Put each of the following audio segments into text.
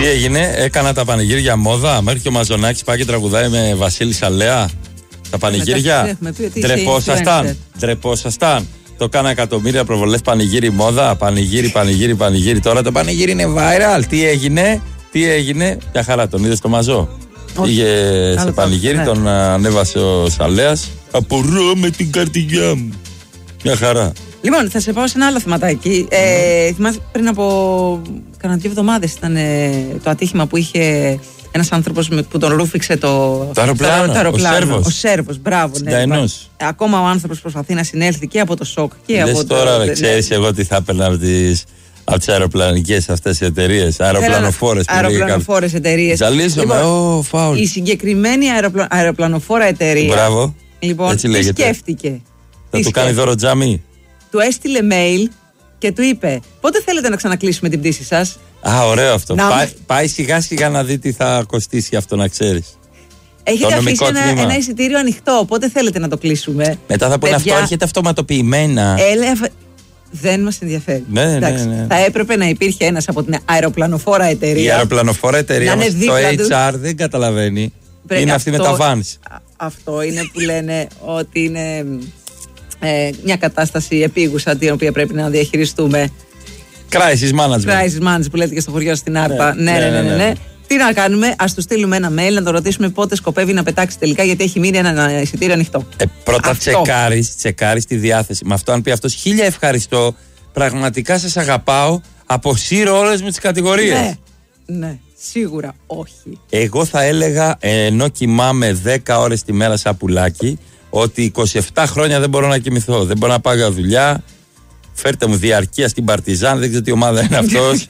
έγινε, έκανα τα πανηγύρια μόδα. Μέχρι και ο Μαζονάκης πάει και τραγουδάει με Βασίλη Σαλέα. Τα πανηγύρια. Ντρεπόσασταν. Το κάνα εκατομμύρια προβολές πανηγύρι μόδα. Πανηγύρι. Τώρα το πανηγύρι είναι viral. Τι έγινε. Μια χαρά, τον είδες το Μαζό? Πήγε σε πανηγύρι, τον ανέβασε ο Σαλέας. Απορώ με την καρδιά μου. Μια χαρά. Λοιπόν, θα σε πάω σε ένα άλλο θεματάκι. Θυμάσαι πριν από κανένα 2 εβδομάδες ήταν το ατύχημα που είχε ένας άνθρωπος που τον ρούφηξε το αεροπλάνο. Ο Σέρβος, μπράβο. Ναι, ακόμα ο άνθρωπος προσπαθεί να συνέλθει και από το σοκ και από το. Τώρα ξέρεις εγώ τι θα έπαιρνα από τις αεροπλανικές αυτές οι εταιρείες. Αεροπλανοφόρες εταιρείες. Ζαλίζομαι, φάουλ. Η συγκεκριμένη αεροπλανοφόρα εταιρεία. Μπράβο. Λοιπόν, τι σκέφτηκε? Θα του κάνει δώρο τζάμι. Του έστειλε mail και του είπε: πότε θέλετε να ξανακλείσουμε την πτήση σας? Ωραίο αυτό. Πάει σιγά σιγά να δει τι θα κοστίσει αυτό, να ξέρεις. Έχετε αφήσει ένα εισιτήριο ανοιχτό. Πότε θέλετε να το κλείσουμε? Μετά θα πούνε αυτό έρχεται αυτοματοποιημένα. Δεν μας ενδιαφέρει. Ναι. Θα έπρεπε να υπήρχε ένας από την αεροπλανοφόρα εταιρεία. Η αεροπλανοφόρα εταιρεία μας, το HR δεν καταλαβαίνει. Είναι αυτή με τα vans. Αυτό είναι που λένε ότι είναι μια κατάσταση επίγουσα την οποία πρέπει να διαχειριστούμε. Crisis management που λέτε και στο χωριό στην Άρπα. Ναι. Τι να κάνουμε, ας του στείλουμε ένα mail να τον ρωτήσουμε πότε σκοπεύει να πετάξει τελικά, γιατί έχει μείνει ένα εισιτήριο ανοιχτό. Πρώτα τσεκάρεις τη διάθεση. Με αυτό, αν πει αυτός 1000 ευχαριστώ, πραγματικά σας αγαπάω, αποσύρω όλες μου τις κατηγορίες. Ναι, σίγουρα όχι. Εγώ θα έλεγα, ενώ κοιμάμαι 10 ώρες τη μέρα σαν πουλάκι, ότι 27 χρόνια δεν μπορώ να κοιμηθώ. Δεν μπορώ να πάω για δουλειά. Φέρτε μου διαρκεία στην Παρτιζάν, δεν ξέρω τι ομάδα είναι αυτός.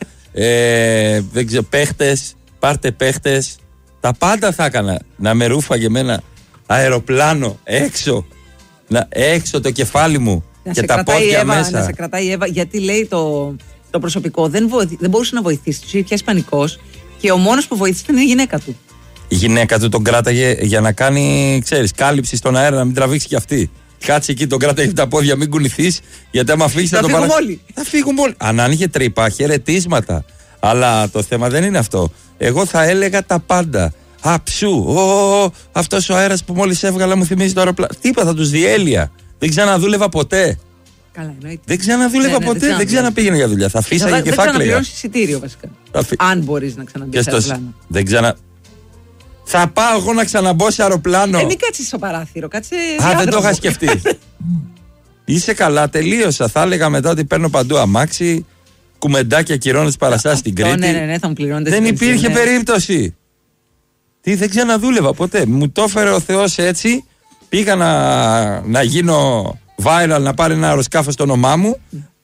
Δεν ξέρω, παίχτες. Πάρτε παίχτες. Τα πάντα θα έκανα. Να με ρούφαγε με ένα αεροπλάνο έξω. Έξω το κεφάλι μου και τα πόδια μέσα. Να σε κρατάει η Εύα, γιατί λέει το προσωπικό δεν μπορούσε να βοηθήσει. Του είχε πιάσει πανικός και ο μόνος που βοήθησε ήταν η γυναίκα του. Η γυναίκα του τον κράταγε για να κάνει, ξέρεις, κάλυψη στον αέρα, να μην τραβήξει κι αυτή. Κάτσε εκεί, τον κράταγε τα πόδια, μην κουνηθείς, γιατί άμα φύγεις θα τον παρασύρει. Θα φύγουμε όλοι. Αν άνοιγε τρύπα, χαιρετίσματα. Αλλά το θέμα δεν είναι αυτό. Εγώ θα έλεγα τα πάντα. Αψού, αυτός ο αέρας που μόλις έβγαλα μου θυμίζει το αεροπλάνο. Τι είπα, θα τους διέλυα. Δεν ξαναδούλευα ποτέ. Καλά, εννοείται. Δεν ξαναδούλευα ποτέ, δεν ξαναπήγαινε για δουλειά. Θα φύσαγε και θα κλαίγα. Δεν ξαναπληρώσεις εισιτήριο βασικά. Αν μπορείς να ξαναμπείς σε αεροπλάνο. Θα πάω εγώ να ξαναμπώ σε αεροπλάνο. Μην κάτσεις στο παράθυρο, κάτσε. Δεν το είχα σκεφτεί. Είσαι καλά, τελείωσα. Θα έλεγα μετά ότι παίρνω παντού αμάξι, κουμεντάκια, κυρώνω τις παραστάσεις στην Κρήτη. Ναι, θα μου πληρώνετε. Δεν υπήρχε περίπτωση. Δεν ξαναδούλευα ποτέ. Μου το έφερε ο Θεός έτσι. Πήγα να γίνω viral, να πάρει ένα αεροσκάφο στο όνομά μου.